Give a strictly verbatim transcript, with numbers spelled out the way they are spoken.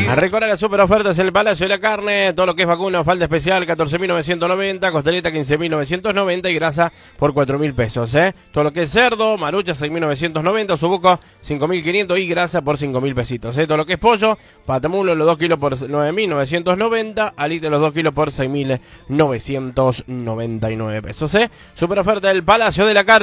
Recorre las super ofertas en el Palacio de la Carne, todo lo que es vacuno, falda especial catorce mil novecientos noventa, costeleta quince mil novecientos noventa y grasa por cuatro mil pesos, ¿eh? Todo lo que es cerdo, marucha seis mil novecientos noventa, subuco cinco mil quinientos y grasa por cinco mil pesitos, ¿eh? Todo lo que es pollo, patamulo los dos kilos por nueve mil novecientos noventa, alite los dos kilos por seis mil novecientos noventa y nueve pesos, ¿eh? Super oferta del Palacio de la Carne.